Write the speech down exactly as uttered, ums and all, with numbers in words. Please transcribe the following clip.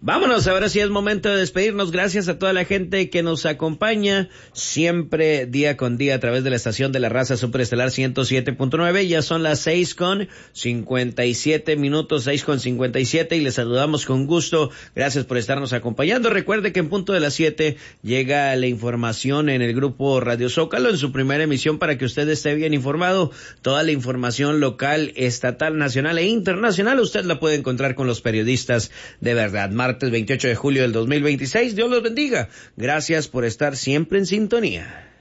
Vámonos, ahora sí es momento de despedirnos. Gracias a toda la gente que nos acompaña siempre día con día a través de la estación de la raza Superestelar ciento siete punto nueve. Ya son las seis con cincuenta y siete minutos, seis con cincuenta y siete, y les saludamos con gusto. Gracias por estarnos acompañando. Recuerde que en punto de las siete llega la información en el grupo Radio Zócalo en su primera emisión para que usted esté bien informado. Toda la información local, estatal, nacional e internacional usted la puede encontrar con los periodistas de verdad. Martes veintiocho de julio del dos mil veintiséis. Dios los bendiga. Gracias por estar siempre en sintonía.